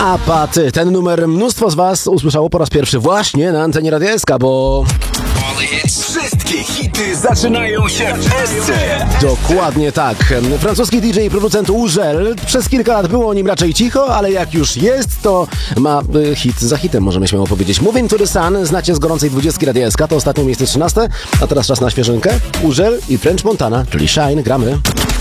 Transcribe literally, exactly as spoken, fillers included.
Apaty. Ten numer mnóstwo z was usłyszało po raz pierwszy właśnie na antenie Radia S K, bo... Wszystkie hity zaczynają się w S C. Dokładnie tak. Francuski D J i producent Urzel. Przez kilka lat było o nim raczej cicho, ale jak już jest, to ma y, hit za hitem, możemy śmiało powiedzieć. Moving to the Sun znacie z gorącej dwudziestki Radia S K, to ostatnie miejsce trzynaste, a teraz czas na świeżynkę. Urzel i French Montana, czyli Shine, gramy.